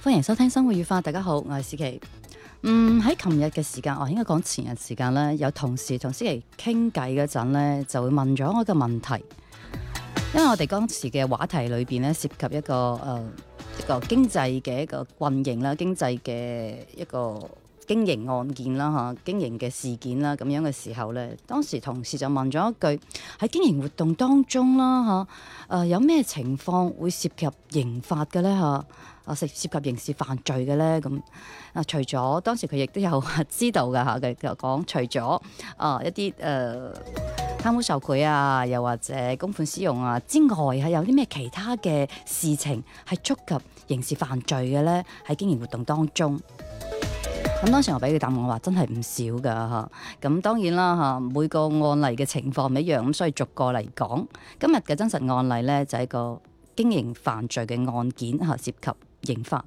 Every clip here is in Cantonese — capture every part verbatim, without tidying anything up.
歡迎收聽生活語法，大家好，我係思琪。嗯，喺琴日嘅時間，我應該講前日時間咧，有同事同思琪傾偈嗰陣咧，就會問咗我一個問題。因為我哋當時嘅話題裏邊咧，涉及一個誒、呃、一個經濟嘅一個運營啦，經濟嘅一個經營案件啦嚇，經營嘅事件啦咁樣嘅時候咧，當時同事就問咗一句：喺經營活動當中啦嚇，誒、呃、有咩情況會涉及刑法嘅咧嚇？啊，涉涉及刑事犯罪嘅咧咁啊，除咗當時佢亦都有知道㗎嚇，佢佢講除咗啊一啲誒、呃、貪污受賄啊，又或者公款私用啊之外，係有啲咩其他嘅事情係觸及刑事犯罪嘅咧？喺經營活動當中，咁當時我俾佢答案，我話真係唔少㗎嚇。咁當然啦嚇，每個案例嘅情況唔一樣，咁所以逐個嚟講。今日嘅真實案例咧就係一個經營犯罪嘅案件嚇，涉及刑法。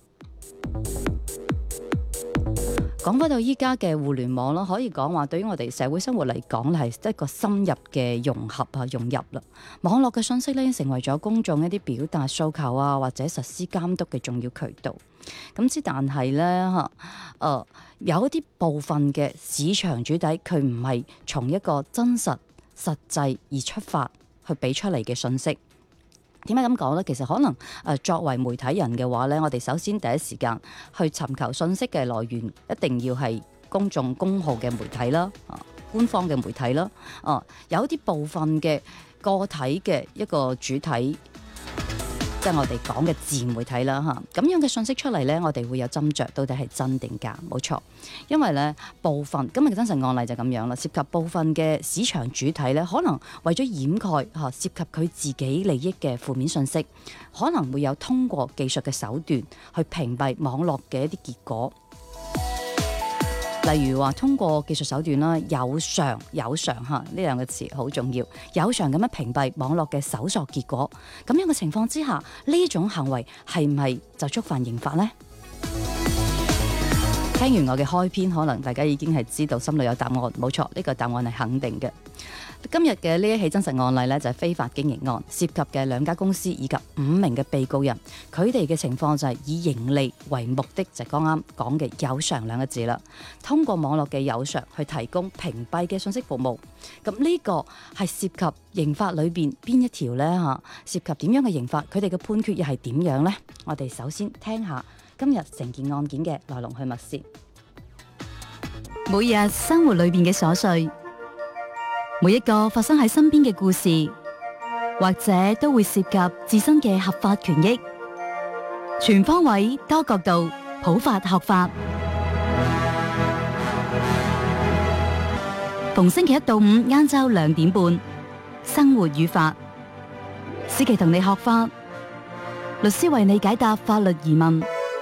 講翻到依家嘅互聯網咯，可以講話對於我哋社會生活嚟講係一個深入嘅融合啊、融入啦。網絡嘅信息咧已經成為咗公眾一啲表達訴求啊，或者實施監督嘅重要渠道。咁之但係咧嚇，誒有一啲部分嘅市場主體，佢唔係從一個真實實際而出發去俾出嚟嘅信息。點解咁講呢？其實可能誒、呃、作為媒體人嘅話呢，我哋首先第一時間去尋求信息嘅來源，一定要係公眾公號嘅媒體啦，啊，官方嘅媒體啦，啊，有啲部分嘅個體嘅一個主體，即係我哋講嘅自媒體啦嚇，咁樣嘅信息出嚟呢，我哋會有斟酌到底係真定假，冇錯。因為呢部分今日嘅真實案例就咁樣啦，涉及部分嘅市場主體呢，可能為咗掩蓋嚇涉及佢自己利益嘅負面信息，可能會有通過技術嘅手段去屏蔽網絡嘅一啲結果。例如話通過技術手段啦，有償有償嚇呢兩個詞好重要，有償咁樣屏蔽網絡嘅搜索結果。咁樣嘅情況之下，呢種行為係唔係就觸犯刑法呢？聽完我嘅開篇，可能大家已經係知道心裏有答案。冇錯，呢個答案係肯定嘅。今日嘅呢一起真實案例呢，就係非法經營案，涉及嘅兩家公司以及五名嘅被告人，佢哋嘅情況就係以盈利為目的，就係剛啱講嘅有償兩個字啦。通過網絡嘅有償去提供屏蔽嘅信息服務，咁呢個係涉及刑法裏邊邊一條呢？嚇，涉及點樣嘅刑法？佢哋嘅判決又係點樣呢？我哋首先聽下今日成件案件嘅來龍去脈先。 每日生活裏邊嘅瑣碎，每一個發生喺身邊嘅故事，或者都會涉及自身嘅合法權益。全方位多角度普法學法，逢星期一到五晏晝兩點半，生活語法，思琪同你學法，律師為你解答法律疑問。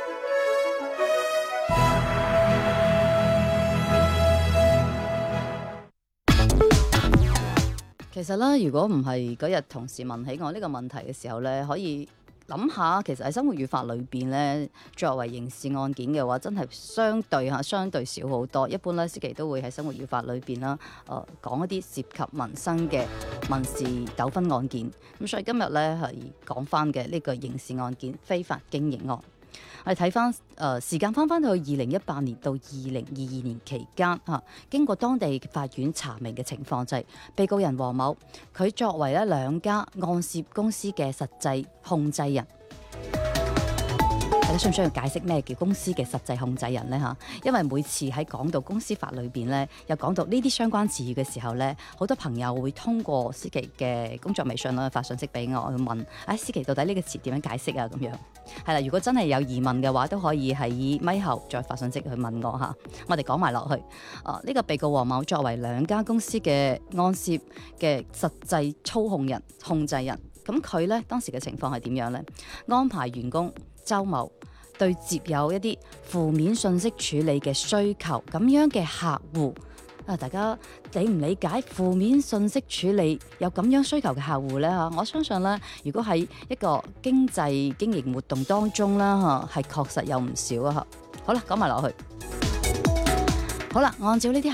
其實咧，如果唔係嗰日同事問起我呢個問題嘅時候咧，可以諗下，其實喺生活語法裏邊咧，作為刑事案件嘅話，真係相對嚇相對少好多。一般咧，思琪都會喺生活語法裏邊啦，誒、呃、講一啲涉及民生嘅民事糾紛案件。咁所以今日咧係講翻嘅呢個刑事案件非法經營案。我哋睇翻誒時間翻翻去二零一八年到二零二二年期間嚇、啊，經過當地法院查明嘅情況就係、是、被告人黃某，佢作為咧兩家案涉公司嘅實際控制人。大家需唔需要解釋咩叫公司嘅實際控制人呢？嚇，因為每次喺講到公司法裏邊咧，又講到呢啲相關詞語嘅時候咧，好多朋友會通過思琪嘅工作微信啦，發信息俾我去問，啊思琪到底呢個詞點樣解釋啊？咁樣係啦，如果真係有疑問嘅話，都可以喺咪後再發信息去問我嚇。我哋講埋落去，啊呢、這個被告黃某作為兩家公司嘅案涉嘅實際操控人、控制人，咁佢咧當時嘅情況係點樣呢？安排員工周某對接有一啲負面信息處理嘅需求咁樣嘅客戶啊，大家理唔理解負面信息處理有咁樣需求嘅客戶呢？嚇，我相信呢，如果喺一個經濟經營活動當中啦，嚇係確實有唔少啊！嚇，好啦，講埋落去，好啦，按照呢啲